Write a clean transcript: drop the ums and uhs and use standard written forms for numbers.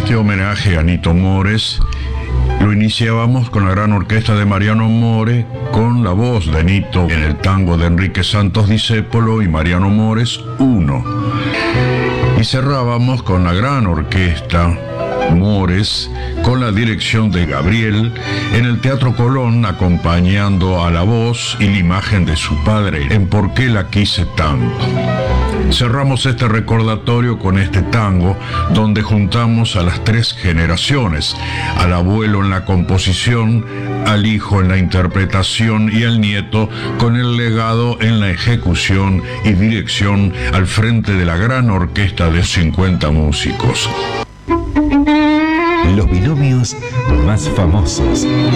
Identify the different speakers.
Speaker 1: Este homenaje a Nito Mores lo iniciábamos con la gran orquesta de Mariano More, con la voz de Nito en el tango de Enrique Santos Discépolo y Mariano Mores 1. Y cerrábamos con la gran orquesta Mores, con la dirección de Gabriel, en el Teatro Colón, acompañando a la voz y la imagen de su padre en Por qué la quise tanto. Cerramos este recordatorio con este tango, donde juntamos a las tres generaciones, al abuelo en la composición, al hijo en la interpretación y al nieto con el legado en la ejecución y dirección al frente de la gran orquesta de 50 músicos.
Speaker 2: Los binomios más famosos.